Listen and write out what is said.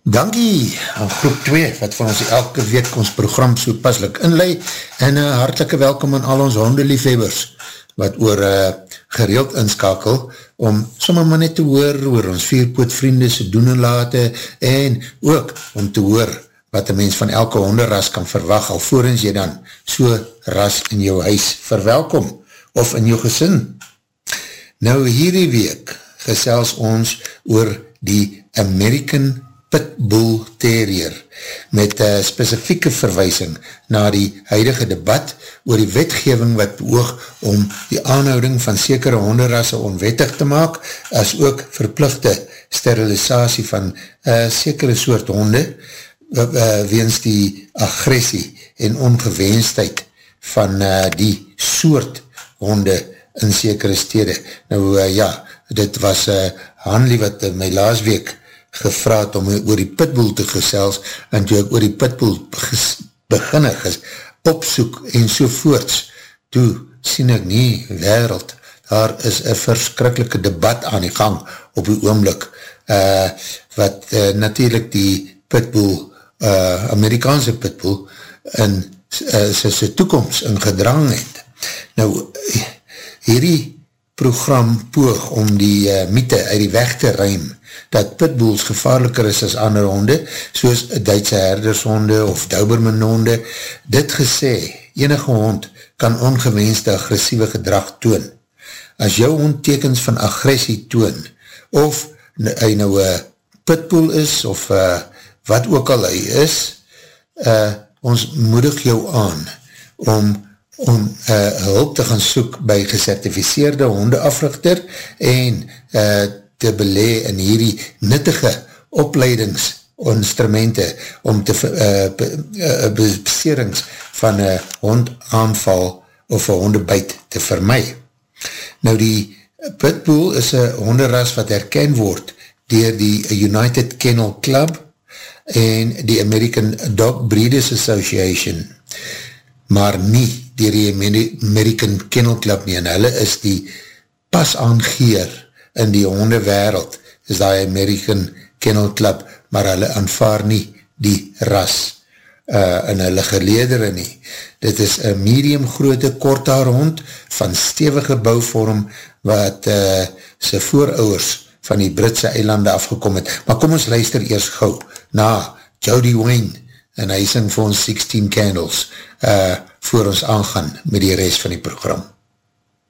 Dankie aan groep 2, wat van ons elke week ons program so paslik inlei, en hartelike welkom aan al ons hondeliefhebbers, wat oor gereeld inskakel, om sommer maar net te hoor oor ons vierpootvriende se doen en late, en ook om te hoor wat een mens van elke honderras kan verwag, alvorens jy dan so ras in jou huis verwelkom, of in jou gesin. Nou hierdie week gesels ons oor die American Pitbull Terrier, met spesifieke verwysing na die huidige debat oor die wetgewing wat beoog om die aanhouding van sekere honderrasse onwettig te maak, as ook verpligte sterilisatie van sekere soort honde, weens die agressie en ongewenstheid van die soort honde in sekere stede. Nou dit was Hanlie wat my laasweek gevraad om oor die pitbull te gesels, en toe ek oor die pitbull beginnig is, opsoek en sovoorts, toe sien ek nie wêreld, daar is een verskrikkelijke debat aan die gang op die oomblik, wat natuurlijk die pitbull, Amerikaanse pitbull, in sy toekomst in gedrang het. Nou, hierdie program poog om die mythe uit die weg te ruim, dat pitbulls gevaarliker is as ander honde, soos Duitse herdershonde of Doberman honde. Dit gesê, enige hond kan ongewenste agressieve gedrag toon. As jou hond tekens van agressie toon, of hy nou een pitbull is, of wat ook al hy is, ons moedig jou aan om hulp te gaan soek by gesertificeerde hondeafrigter en te belee in hierdie nuttige opleidingsinstrumente om te beserings van een hondaanval of een hondebyt te vermy. Nou die pitbull is een honderras wat herken word deur die United Kennel Club en die American Dog Breeders Association, maar nie deur die American Kennel Club nie, en hulle is die pas aangeer in die hondewereld, is die American Kennel Club, maar hulle aanvaar nie die ras in hulle geleedere nie. Dit is een medium groote korthaar hond van stevige bouvorm wat sy voorouers van die Britse eilande afgekom het. Maar kom ons luister eers gauw na Jody Wayne, en hy sing vir ons 16 Candles voor ons aangaan met die rest van die program.